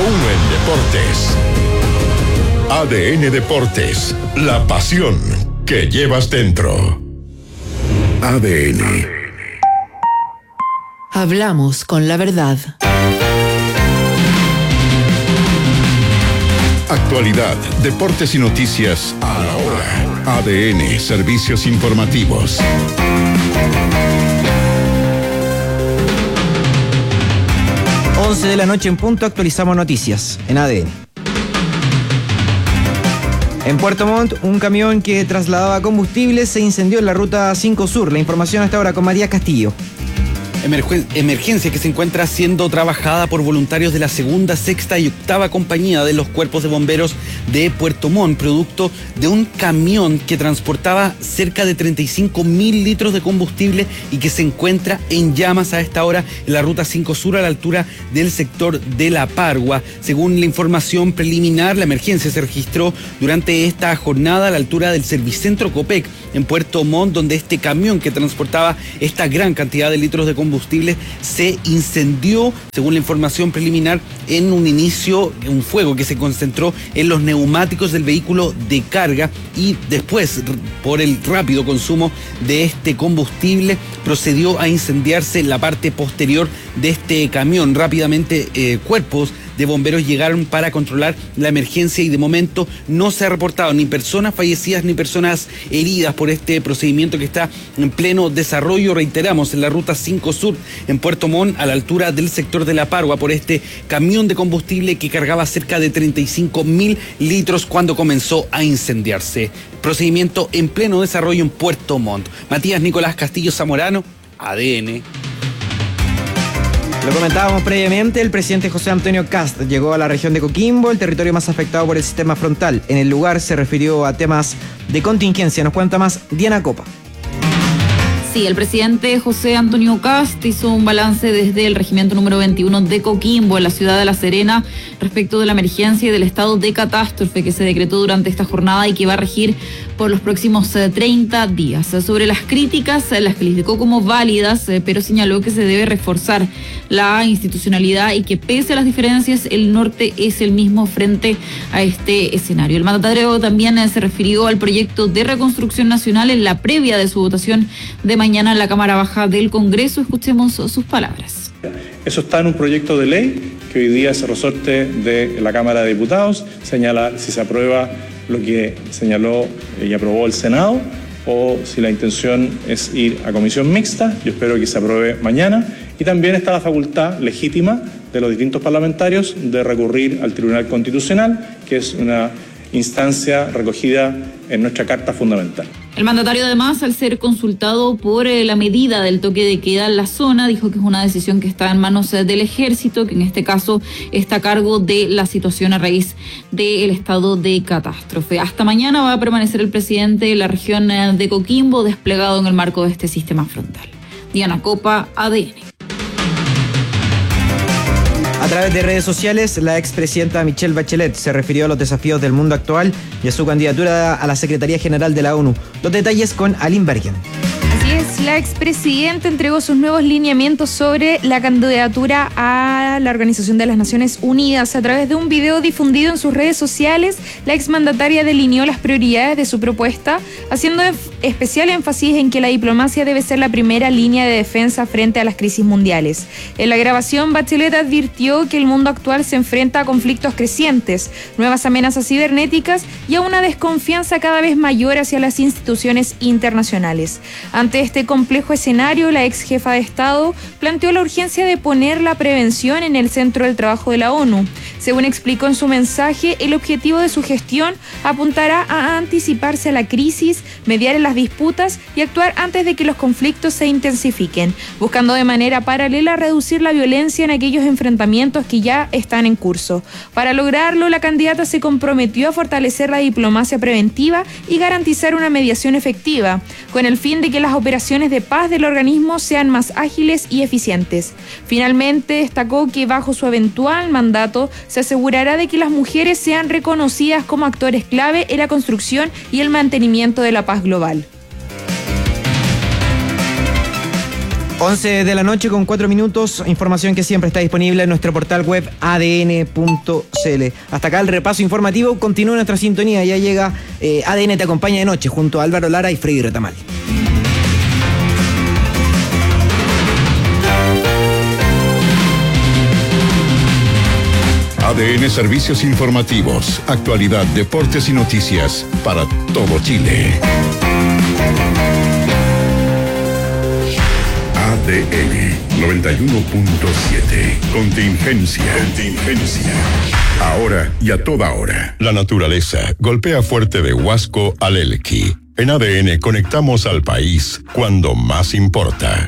1 en deportes. ADN Deportes, la pasión que llevas dentro. ADN.
Hablamos con la verdad.
Actualidad, deportes y noticias a la hora. ADN, servicios informativos.
11 de la noche en punto, actualizamos noticias en ADN. En Puerto Montt, un camión que trasladaba combustible se incendió en la ruta 5 Sur. La información hasta ahora con María Castillo.
Emergencia que se encuentra siendo trabajada por voluntarios de la 2ª, 6ª y 8ª compañía de los cuerpos de bomberos de Puerto Montt, producto de un camión que transportaba cerca de 35.000 litros de combustible y que se encuentra en llamas a esta hora en la ruta 5 Sur a la altura del sector de La Pargua. Según la información preliminar, la emergencia se registró durante esta jornada a la altura del Servicentro Copec en Puerto Montt, donde este camión que transportaba esta gran cantidad de litros de combustible se incendió, según la información preliminar, en un inicio, un fuego que se concentró en los neumáticos del vehículo de carga y después, por el rápido consumo de este combustible, procedió a incendiarse la parte posterior de este camión. Rápidamente, cuerpos de bomberos llegaron para controlar la emergencia y de momento no se ha reportado ni personas fallecidas ni personas heridas por este procedimiento que está en pleno desarrollo. Reiteramos, en la ruta 5 Sur en Puerto Montt, a la altura del sector de La Pargua, por este camión de combustible que cargaba cerca de 35.000 litros cuando comenzó a incendiarse. Procedimiento en pleno desarrollo en Puerto Montt. Matías Nicolás Castillo Zamorano, ADN.
Lo comentábamos previamente, el presidente José Antonio Kast llegó a la región de Coquimbo, el territorio más afectado por el sistema frontal. En el lugar se refirió a temas de contingencia. Nos cuenta más Diana Copa.
Sí, el presidente José Antonio Kast hizo un balance desde el regimiento número 21 de Coquimbo, en la ciudad de La Serena, respecto de la emergencia y del estado de catástrofe que se decretó durante esta jornada y que va a regir por los próximos 30 días. Sobre las críticas, las calificó como válidas, pero señaló que se debe reforzar la institucionalidad y que pese a las diferencias, el norte es el mismo frente a este escenario. El mandatario también se refirió al proyecto de reconstrucción nacional en la previa de su votación de mañana en la Cámara Baja del Congreso. Escuchemos sus palabras.
Eso está en un proyecto de ley que hoy día se resorte de la Cámara de Diputados. Señala si se aprueba lo que señaló y aprobó el Senado o si la intención es ir a comisión mixta. Yo espero que se apruebe mañana. Y también está la facultad legítima de los distintos parlamentarios de recurrir al Tribunal Constitucional, que es una instancia recogida en nuestra Carta Fundamental.
El mandatario, además, al ser consultado por la medida del toque de queda en la zona, dijo que es una decisión que está en manos del Ejército, que en este caso está a cargo de la situación a raíz del estado de catástrofe. Hasta mañana va a permanecer el presidente de la región de Coquimbo desplegado en el marco de este sistema frontal. Diana Copa, ADN.
A través de redes sociales, la expresidenta Michelle Bachelet se refirió a los desafíos del mundo actual y a su candidatura a la Secretaría General de la ONU. Los detalles con Aline Bergen.
Así es, la expresidenta entregó sus nuevos lineamientos sobre la candidatura a la Organización de las Naciones Unidas. A través de un video difundido en sus redes sociales, la exmandataria delineó las prioridades de su propuesta, haciendo especial énfasis en que la diplomacia debe ser la primera línea de defensa frente a las crisis mundiales. En la grabación, Bachelet advirtió que el mundo actual se enfrenta a conflictos crecientes, nuevas amenazas cibernéticas y a una desconfianza cada vez mayor hacia las instituciones internacionales. Ante este complejo escenario, la ex jefa de Estado planteó la urgencia de poner la prevención en el centro del trabajo de la ONU. Según explicó en su mensaje, el objetivo de su gestión apuntará a anticiparse a la crisis, mediar en las disputas y actuar antes de que los conflictos se intensifiquen, buscando de manera paralela reducir la violencia en aquellos enfrentamientos que ya están en curso. Para lograrlo, la candidata se comprometió a fortalecer la diplomacia preventiva y garantizar una mediación efectiva, con el fin de que las operaciones de paz del organismo sean más ágiles y eficientes. Finalmente, destacó que bajo su eventual mandato se asegurará de que las mujeres sean reconocidas como actores clave en la construcción y el mantenimiento de la paz global.
11 de la noche con 4 minutos, información que siempre está disponible en nuestro portal web adn.cl. Hasta acá el repaso informativo, continúa nuestra sintonía, ya llega ADN Te Acompaña de Noche junto a Álvaro Lara y Freddy Retamal.
ADN Servicios Informativos, actualidad, deportes y noticias para todo Chile. ADN 91.7. Contingencia. Ahora y a toda hora. La naturaleza golpea fuerte de Huasco al Elqui. En ADN conectamos al país cuando más importa.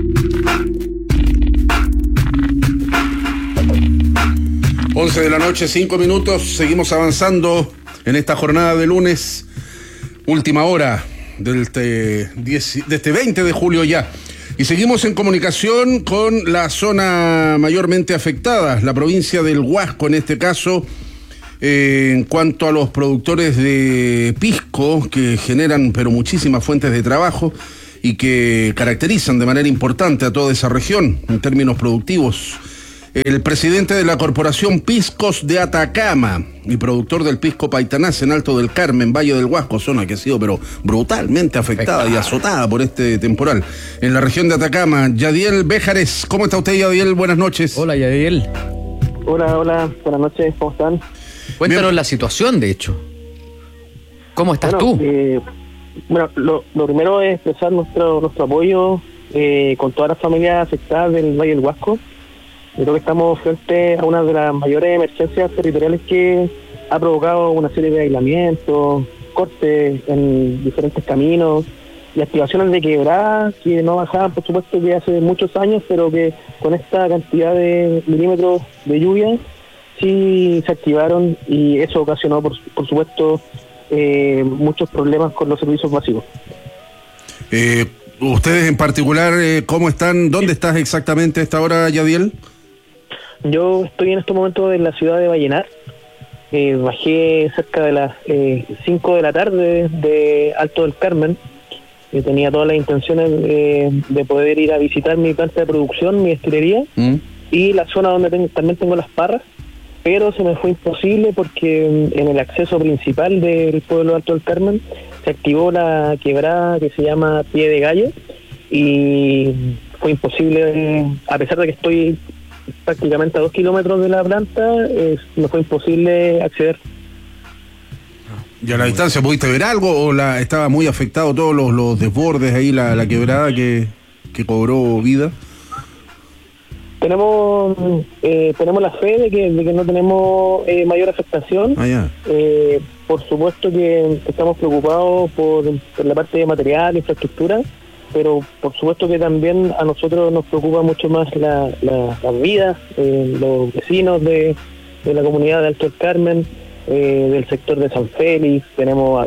11 de la noche, 5 minutos. Seguimos avanzando en esta jornada de lunes, última hora de este 20 de julio ya. Y seguimos en comunicación con la zona mayormente afectada, la provincia del Huasco en este caso, en cuanto a los productores de pisco que generan pero muchísimas fuentes de trabajo y que caracterizan de manera importante a toda esa región en términos productivos. El presidente de la Corporación Piscos de Atacama y productor del pisco Paitanás en Alto del Carmen, Valle del Huasco, zona que ha sido pero brutalmente afectada y azotada por este temporal. En la región de Atacama, Yadiel Béjares. ¿Cómo está usted, Yadiel? Buenas noches.
Hola, Yadiel.
Hola, buenas noches, ¿cómo están?
Cuéntanos
Bien.
la situación, de hecho. ¿Cómo estás tú?
Lo primero es expresar nuestro apoyo con todas las familias afectadas del Valle del Huasco. Yo creo que estamos frente a una de las mayores emergencias territoriales que ha provocado una serie de aislamientos, cortes en diferentes caminos y activaciones de quebradas que no bajaban, por supuesto, que hace muchos años, pero que con esta cantidad de milímetros de lluvia sí se activaron y eso ocasionó, por supuesto, muchos problemas con los servicios básicos.
Ustedes en particular, ¿cómo están? ¿Dónde estás exactamente a esta hora, Yadiel?
Yo estoy en este momento en la ciudad de Vallenar. Bajé cerca de las 5 de la tarde de Alto del Carmen. Tenía todas las intenciones de poder ir a visitar mi planta de producción, mi destilería, y la zona donde también tengo las parras, pero se me fue imposible porque en el acceso principal del pueblo de Alto del Carmen se activó la quebrada que se llama Pie de Gallo y fue imposible, a pesar de que estoy prácticamente a 2 kilómetros de la planta, me fue imposible acceder.
¿Y a la distancia pudiste ver algo o estaba muy afectado todos los desbordes ahí, la quebrada que cobró vida?
Tenemos la fe de que no tenemos mayor afectación. Por supuesto que estamos preocupados por la parte de material, infraestructura, pero por supuesto que también a nosotros nos preocupa mucho más las vidas, los vecinos de la comunidad de Alto del Carmen, del sector de San Félix. Tenemos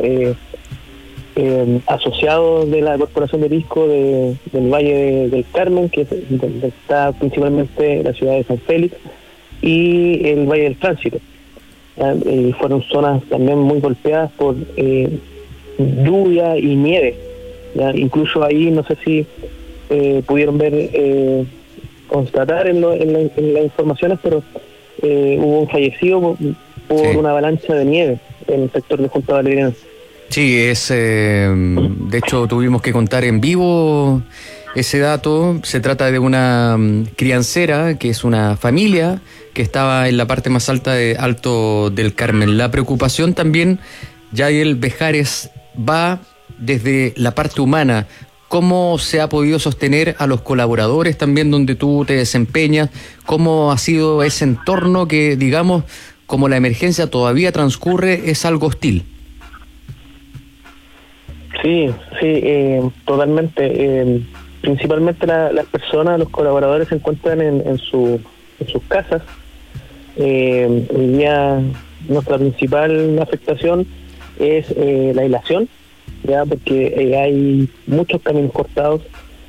asociados de la Corporación de Pisco del Valle del Carmen, que donde está principalmente la ciudad de San Félix, y el Valle del Tránsito. Fueron zonas también muy golpeadas por lluvia y nieve. Incluso ahí, no sé si pudieron constatar en las informaciones, pero hubo un fallecido por una avalancha de nieve en el sector de Junta Valeriana.
Sí, de hecho tuvimos que contar en vivo ese dato. Se trata de una criancera, que es una familia que estaba en la parte más alta de Alto del Carmen. La preocupación también, Yadiel Béjares, va desde la parte humana. ¿Cómo se ha podido sostener a los colaboradores también donde tú te desempeñas? ¿Cómo ha sido ese entorno que, digamos, como la emergencia todavía transcurre, es algo hostil?
Sí, totalmente. Principalmente las personas, los colaboradores se encuentran en sus casas. Hoy día nuestra principal afectación es la aislación, ya porque hay muchos caminos cortados.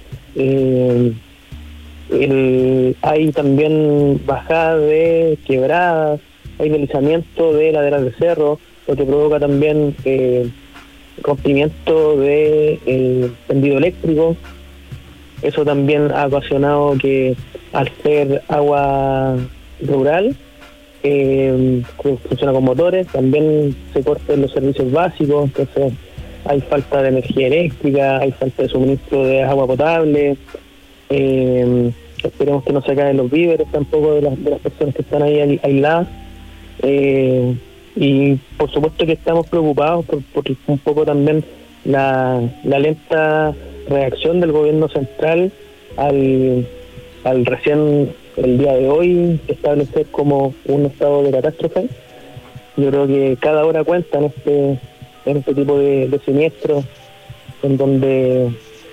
Hay también bajada de quebradas, hay deslizamiento de laderas de cerro, lo que provoca también rompimiento de tendido eléctrico. Eso también ha ocasionado que, al ser agua rural, funciona con motores, también se corten los servicios básicos. Entonces hay falta de energía eléctrica, hay falta de suministro de agua potable. Esperemos que no se caen los víveres tampoco de las personas que están ahí aisladas. Y por supuesto que estamos preocupados por un poco también la lenta reacción del gobierno central al recién el día de hoy establecer como un estado de catástrofe. Yo creo que cada hora cuenta en este tipo de siniestros, en donde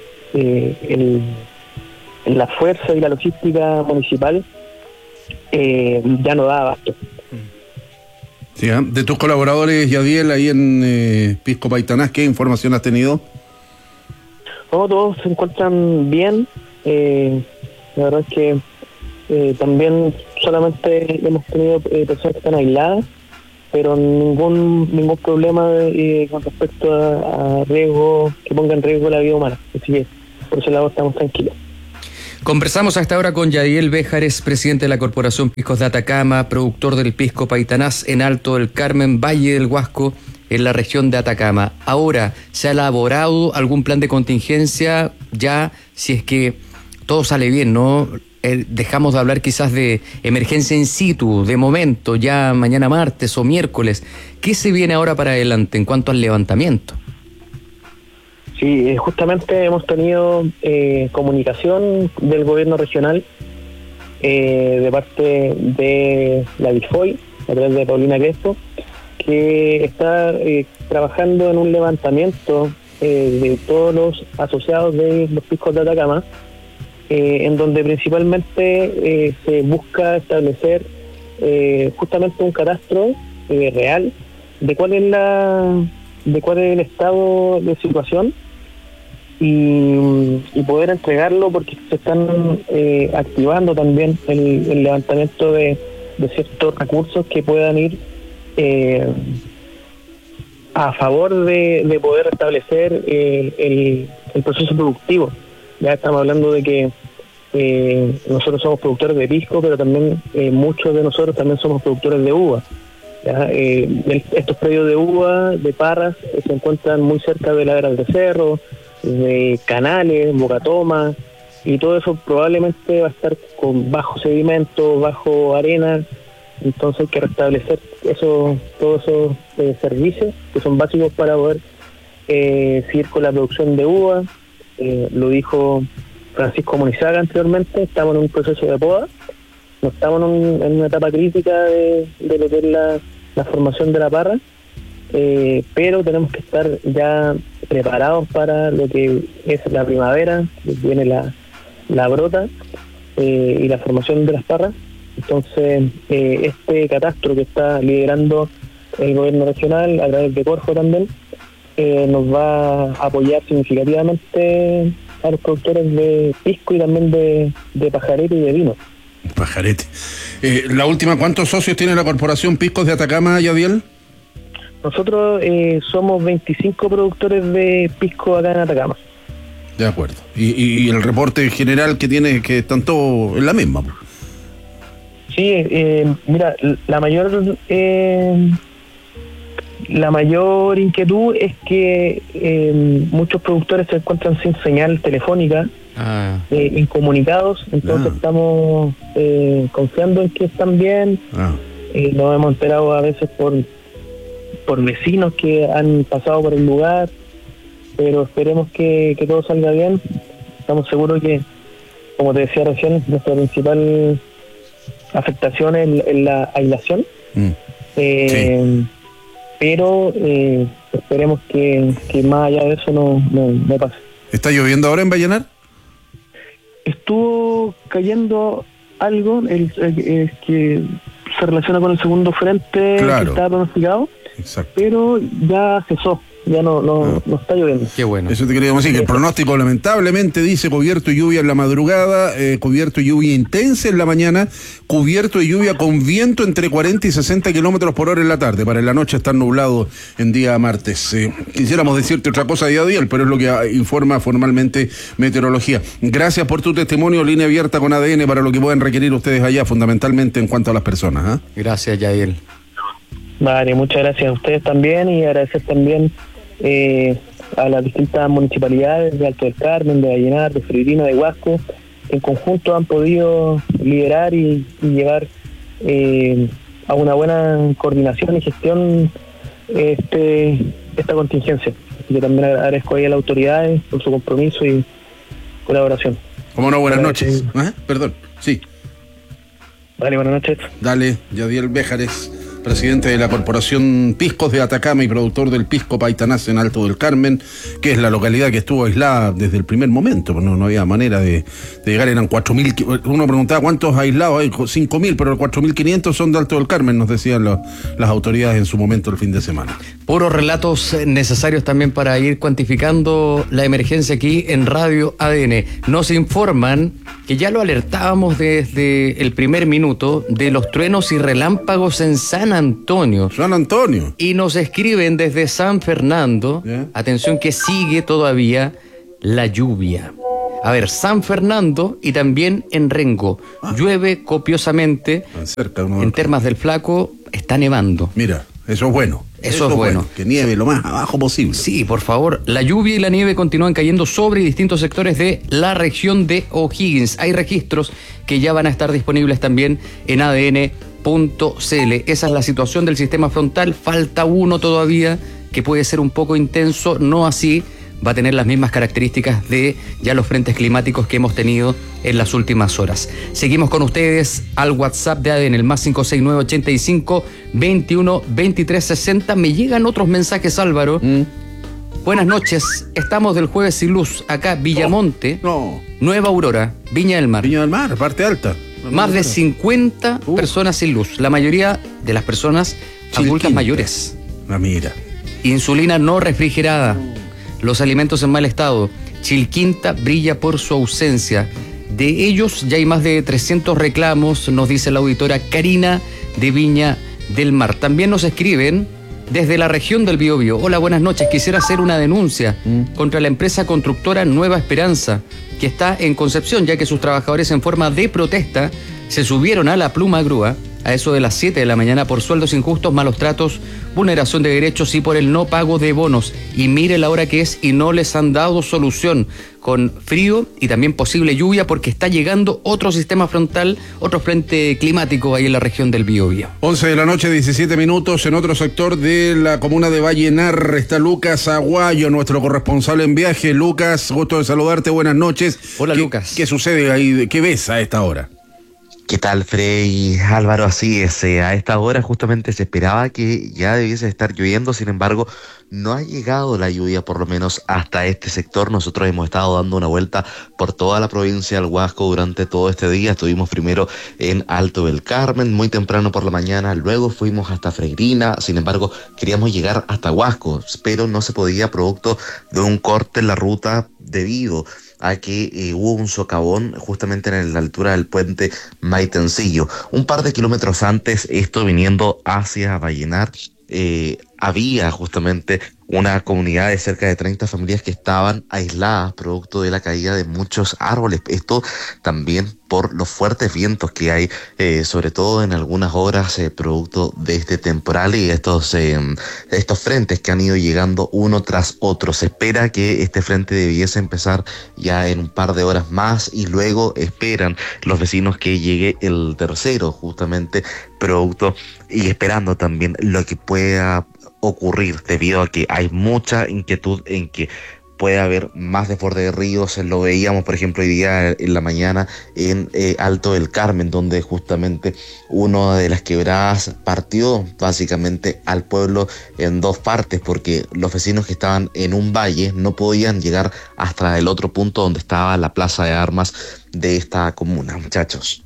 la fuerza y la logística municipal ya no da abasto.
Sí, ¿eh? De tus colaboradores, Yadiel, ahí en Pisco Paitanás, ¿qué información has tenido?
No, todos se encuentran bien. La verdad es que también solamente hemos tenido personas que están aisladas, pero ningún problema con respecto a riesgo, que ponga en riesgo la vida humana. Así que por ese lado estamos tranquilos.
Conversamos hasta ahora con Yadiel Béjares, presidente de la Corporación Piscos de Atacama, productor del pisco Paitanás en Alto del Carmen, Valle del Huasco, en la región de Atacama. Ahora, ¿se ha elaborado algún plan de contingencia ya, si es que todo sale bien, no? Dejamos de hablar quizás de emergencia in situ, de momento, ya mañana martes o miércoles. ¿Qué se viene ahora para adelante en cuanto al levantamiento?
Sí, justamente hemos tenido comunicación del gobierno regional de parte de la DIFOI, a través de Paulina Crespo, que está trabajando en un levantamiento de todos los asociados de los piscos de Atacama, en donde principalmente se busca establecer justamente un catastro real de cuál es el estado de situación y poder entregarlo, porque se están activando también el levantamiento de ciertos recursos que puedan ir a favor de poder restablecer el proceso productivo. Ya estamos hablando de que nosotros somos productores de pisco, pero también muchos de nosotros también somos productores de uva. ¿Ya? Estos predios de uva, de parras, se encuentran muy cerca de laderas de cerro, de canales, bocatoma, y todo eso probablemente va a estar con bajo sedimento, bajo arena. Entonces hay que restablecer todos esos servicios que son básicos para poder seguir con la producción de uva. Lo dijo Francisco Monizaga anteriormente, estamos en un proceso de poda, no estamos en una etapa crítica de lo que es la formación de la parra, pero tenemos que estar ya preparados para lo que es la primavera, que viene la brota y la formación de las parras. Entonces este catastro que está liderando el gobierno regional a través de Corfo también nos va a apoyar significativamente a los productores de pisco y también de pajarete y de vino.
Pajarete. La última, ¿cuántos socios tiene la Corporación Piscos de Atacama, Yadiel?
Nosotros somos 25 productores de pisco acá en Atacama.
De acuerdo. Y el reporte general que tiene, que están todos en la misma.
Sí, mira, la mayor inquietud es que muchos productores se encuentran sin señal telefónica, incomunicados, entonces estamos confiando en que están bien. Nos hemos enterado a veces por vecinos que han pasado por el lugar, pero esperemos que todo salga bien. Estamos seguros que, como te decía recién, nuestra principal afectación es la aislación. Sí. Pero esperemos que más allá de eso no pase.
¿Está lloviendo ahora en Vallenar?
Estuvo cayendo algo que se relaciona con el segundo frente que estaba pronosticado.
Exacto.
Pero ya cesó, ya no está lloviendo.
Qué bueno.
Eso te queríamos decir, que el pronóstico lamentablemente dice cubierto y lluvia en la madrugada, cubierto y lluvia intensa en la mañana, cubierto y lluvia con viento entre 40 y 60 kilómetros por hora en la tarde. Para en la noche estar nublado en día martes. Quisiéramos decirte otra cosa día a día, pero es lo que informa formalmente Meteorología. Gracias por tu testimonio, línea abierta con ADN para lo que puedan requerir ustedes allá, fundamentalmente en cuanto a las personas.
Gracias, Yadiel.
Vale, muchas gracias a ustedes también, y agradecer también a las distintas municipalidades de Alto del Carmen, de Vallenar, de Freirina, de Huasco, que en conjunto han podido liderar y llevar a una buena coordinación y gestión esta contingencia. Yo también agradezco ahí a las autoridades por su compromiso y colaboración.
Cómo no, buenas noches. Perdón, sí.
Dale, buenas noches.
Dale, Yadiel Béjares, presidente de la Corporación Piscos de Atacama y productor del pisco Paitaná en Alto del Carmen, que es la localidad que estuvo aislada desde el primer momento, pues no había manera de llegar, eran 4.000, uno preguntaba cuántos aislados hay, 5.000, pero 4.500 son de Alto del Carmen, nos decían las autoridades en su momento el fin de semana.
Puros relatos necesarios también para ir cuantificando la emergencia aquí en Radio ADN. Nos informan que ya lo alertábamos desde el primer minuto de los truenos y relámpagos en San Antonio. Y nos escriben desde San Fernando, atención que sigue todavía la lluvia. A ver, San Fernando y también en Rengo. Llueve copiosamente. En Termas del Flaco está nevando.
Mira, eso es bueno.
Eso es bueno.
Que nieve lo más abajo posible.
Sí, por favor. La lluvia y la nieve continúan cayendo sobre distintos sectores de la región de O'Higgins. Hay registros que ya van a estar disponibles también en ADN.cl. Esa es la situación del sistema frontal. Falta uno todavía que puede ser un poco intenso, no así. Va a tener las mismas características de ya los frentes climáticos que hemos tenido en las últimas horas. Seguimos con ustedes al WhatsApp de ADN, el más 569 85 21 23 60. Me llegan otros mensajes, Álvaro. Buenas noches, estamos del jueves sin luz, acá Villamonte, Nueva Aurora, Viña del Mar.
Viña del Mar, parte alta.
Más de 50 personas sin luz, la mayoría de las personas adultas mayores.
Mira.
Insulina no refrigerada. Los alimentos en mal estado. Chilquinta brilla por su ausencia. De ellos ya hay más de 300 reclamos, nos dice la auditora Karina de Viña del Mar. También nos escriben desde la región del Biobío. Hola, buenas noches. Quisiera hacer una denuncia contra la empresa constructora Nueva Esperanza, que está en Concepción, ya que sus trabajadores en forma de protesta se subieron a la pluma grúa a eso de las 7 de la mañana por sueldos injustos, malos tratos, vulneración de derechos y por el no pago de bonos. Y mire la hora que es y no les han dado solución, con frío y también posible lluvia, porque está llegando otro sistema frontal, otro frente climático ahí en la región del Biobío.
11 de la noche, 17 minutos, en otro sector de la comuna de Vallenar está Lucas Aguayo, nuestro corresponsal en viaje. Lucas, gusto de saludarte, buenas noches.
Hola, Lucas.
¿Qué sucede ahí? ¿Qué ves a esta hora?
¿Qué tal, Frey? Álvaro, así es. A esta hora justamente se esperaba que ya debiese estar lloviendo, sin embargo, no ha llegado la lluvia, por lo menos hasta este sector. Nosotros hemos estado dando una vuelta por toda la provincia del Huasco durante todo este día. Estuvimos primero en Alto del Carmen, muy temprano por la mañana, luego fuimos hasta Freirina, sin embargo, queríamos llegar hasta Huasco, pero no se podía producto de un corte en la ruta debido a que hubo un socavón justamente en la altura del puente Maitencillo. Un par de kilómetros antes, esto viniendo hacia Vallenar, había justamente una comunidad de cerca de 30 familias que estaban aisladas producto de la caída de muchos árboles. Esto también por los fuertes vientos que hay, sobre todo en algunas horas, producto de este temporal y estos frentes que han ido llegando uno tras otro. Se espera que este frente debiese empezar ya en un par de horas más y luego esperan los vecinos que llegue el tercero, justamente producto y esperando también lo que pueda ocurrir debido a que hay mucha inquietud en que puede haber más desborde de ríos. Lo veíamos, por ejemplo, hoy día en la mañana en Alto del Carmen, donde justamente una de las quebradas partió básicamente al pueblo en dos partes, porque los vecinos que estaban en un valle no podían llegar hasta el otro punto donde estaba la plaza de armas de esta comuna, muchachos.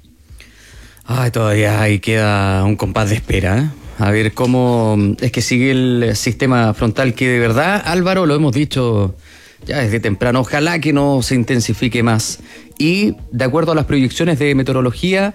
Ay, todavía ahí queda un compás de espera, ¿eh? A ver cómo es que sigue el sistema frontal, que de verdad, Álvaro, lo hemos dicho ya desde temprano, ojalá que no se intensifique más. Y de acuerdo a las proyecciones de meteorología,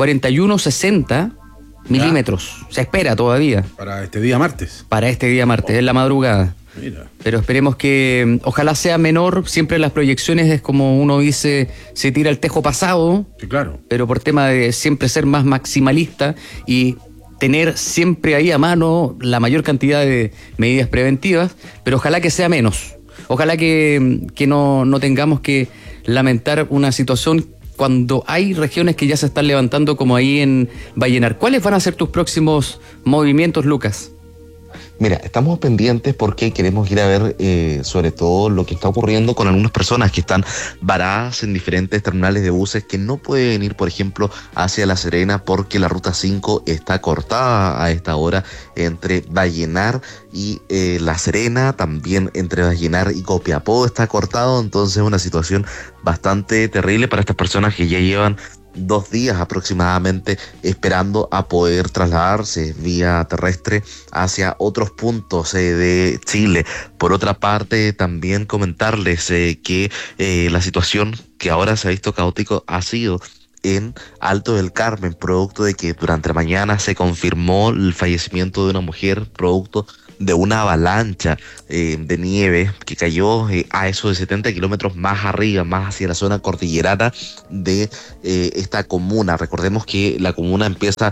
41-60 milímetros. Se espera todavía.
Para este día martes.
Para este día martes, en la madrugada.
Mira.
Pero esperemos que ojalá sea menor. Siempre las proyecciones es como uno dice, se tira el tejo pasado.
Sí, claro.
Pero por tema de siempre ser más maximalista y tener siempre ahí a mano la mayor cantidad de medidas preventivas, pero ojalá que sea menos. Ojalá que no tengamos que lamentar una situación cuando hay regiones que ya se están levantando como ahí en Vallenar. ¿Cuáles van a ser tus próximos movimientos, Lucas?
Mira, estamos pendientes porque queremos ir a ver sobre todo lo que está ocurriendo con algunas personas que están varadas en diferentes terminales de buses que no pueden ir, por ejemplo, hacia La Serena porque la ruta 5 está cortada a esta hora entre Vallenar y La Serena, también entre Vallenar y Copiapó está cortado, entonces es una situación bastante terrible para estas personas que ya llevan 2 días aproximadamente esperando a poder trasladarse vía terrestre hacia otros puntos de Chile. Por otra parte, también comentarles que la situación que ahora se ha visto caótico ha sido en Alto del Carmen, producto de que durante la mañana se confirmó el fallecimiento de una mujer, producto de una avalancha de nieve que cayó a eso de 70 kilómetros más arriba, más hacia la zona cordillerana de esta comuna. Recordemos que la comuna empieza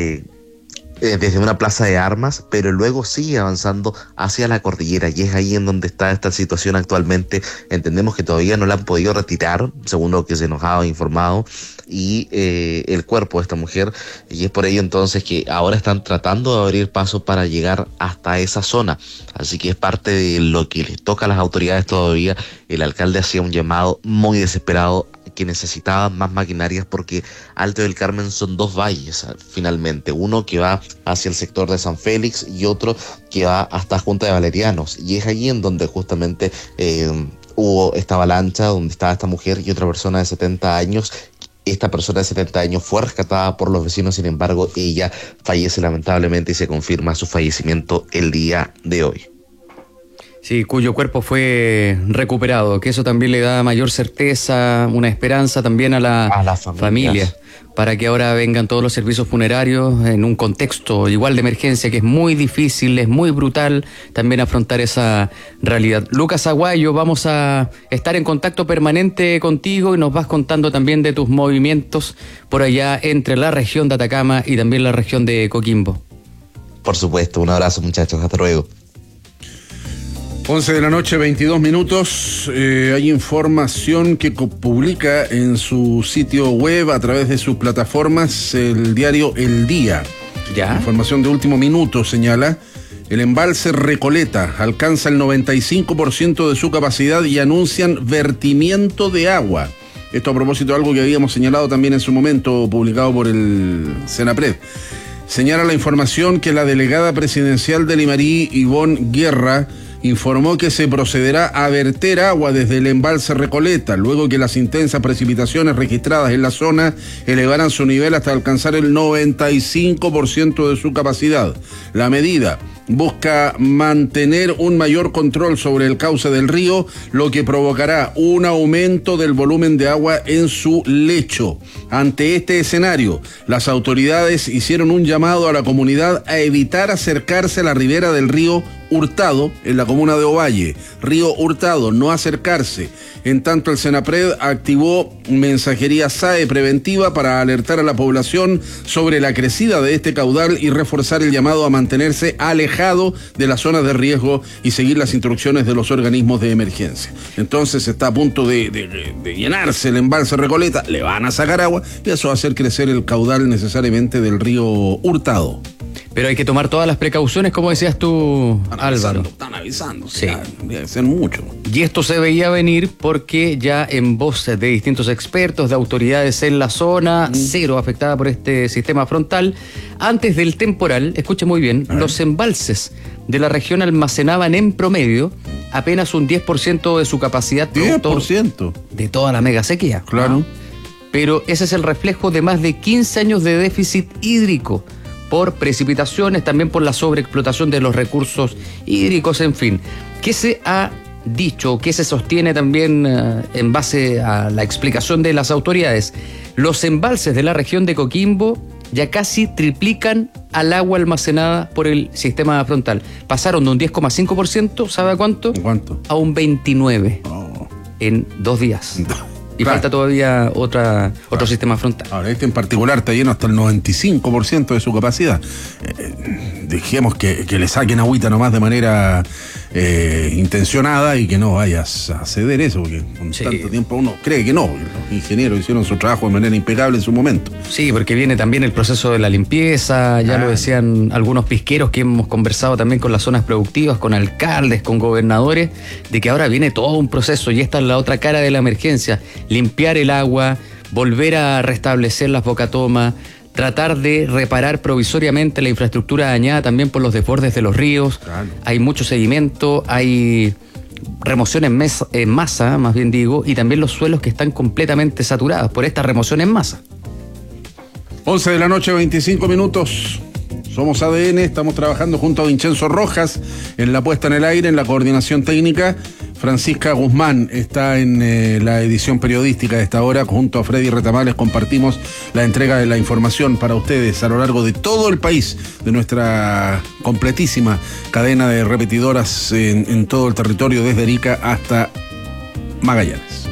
desde una plaza de armas, pero luego sigue avanzando hacia la cordillera y es ahí en donde está esta situación actualmente. Entendemos que todavía no la han podido retirar, según lo que se nos ha informado, y el cuerpo de esta mujer, y es por ello entonces que ahora están tratando de abrir paso para llegar hasta esa zona, así que es parte de lo que les toca a las autoridades todavía. El alcalde hacía un llamado muy desesperado que necesitaban más maquinarias porque Alto del Carmen son 2 valles finalmente, uno que va hacia el sector de San Félix y otro que va hasta Junta de Valerianos, y es allí en donde justamente hubo esta avalancha donde estaba esta mujer y otra persona de 70 años. Esta persona de 70 años fue rescatada por los vecinos, sin embargo ella fallece lamentablemente y se confirma su fallecimiento el día de hoy.
Sí, cuyo cuerpo fue recuperado, que eso también le da mayor certeza, una esperanza también a la familia, para que ahora vengan todos los servicios funerarios en un contexto igual de emergencia, que es muy difícil, es muy brutal también afrontar esa realidad. Lucas Aguayo, vamos a estar en contacto permanente contigo y nos vas contando también de tus movimientos por allá entre la región de Atacama y también la región de Coquimbo.
Por supuesto, un abrazo muchachos, hasta luego.
11 de la noche, 22 minutos. Hay información que publica en su sitio web a través de sus plataformas el diario El Día.
¿Ya?
Información de último minuto señala: el embalse Recoleta alcanza el 95% de su capacidad y anuncian vertimiento de agua. Esto a propósito de algo que habíamos señalado también en su momento, publicado por el Senapred. Señala la información que la delegada presidencial de Limarí, Ivonne Guerra, informó que se procederá a verter agua desde el embalse Recoleta, luego que las intensas precipitaciones registradas en la zona elevaran su nivel hasta alcanzar el 95% de su capacidad. La medida busca mantener un mayor control sobre el cauce del río, lo que provocará un aumento del volumen de agua en su lecho. Ante este escenario, las autoridades hicieron un llamado a la comunidad a evitar acercarse a la ribera del río Hurtado, en la comuna de Ovalle. Río Hurtado, no acercarse. En tanto, el Senapred activó mensajería SAE preventiva para alertar a la población sobre la crecida de este caudal y reforzar el llamado a mantenerse alejado de las zonas de riesgo y seguir las instrucciones de los organismos de emergencia. Entonces está a punto de llenarse el embalse Recoleta, le van a sacar agua y eso va a hacer crecer el caudal necesariamente del río Hurtado.
Pero hay que tomar todas las precauciones, como decías tú, Álvaro.
Están avisando,
sí.
Debe ser mucho.
Y esto se veía venir porque ya en voz de distintos expertos, de autoridades en la zona, cero afectada por este sistema frontal, antes del temporal, escuche muy bien, los embalses de la región almacenaban en promedio apenas un 10% de su capacidad.
10%
de toda la mega sequía.
Claro.
Pero ese es el reflejo de más de 15 años de déficit hídrico, por precipitaciones, también por la sobreexplotación de los recursos hídricos, en fin. ¿Qué se ha dicho, qué se sostiene también en base a la explicación de las autoridades? Los embalses de la región de Coquimbo ya casi triplican al agua almacenada por el sistema frontal. Pasaron de un 10,5%, ¿sabe a cuánto?
¿Cuánto?
A un 29% en 2 días. Y falta todavía otro sistema frontal.
Ahora, este en particular está lleno hasta el 95% de su capacidad. Dejemos que le saquen agüita nomás de manera intencionada y que no vayas a ceder eso, porque con tanto tiempo uno cree que no. Los ingenieros hicieron su trabajo de manera impecable en su momento.
Sí, porque viene también el proceso de la limpieza, ya lo decían algunos pisqueros que hemos conversado también con las zonas productivas, con alcaldes, con gobernadores, de que ahora viene todo un proceso y esta es la otra cara de la emergencia, limpiar el agua, volver a restablecer las bocatomas, tratar de reparar provisoriamente la infraestructura dañada también por los desbordes de los ríos. Claro. Hay mucho seguimiento, hay remoción en masa, más bien digo, y también los suelos que están completamente saturados por esta remoción en masa.
11 de la noche, 25 minutos. Somos ADN, estamos trabajando junto a Vincenzo Rojas en la puesta en el aire, en la coordinación técnica. Francisca Guzmán está en la edición periodística de esta hora. Junto a Freddy Retamales compartimos la entrega de la información para ustedes a lo largo de todo el país, de nuestra completísima cadena de repetidoras en todo el territorio, desde Arica hasta Magallanes.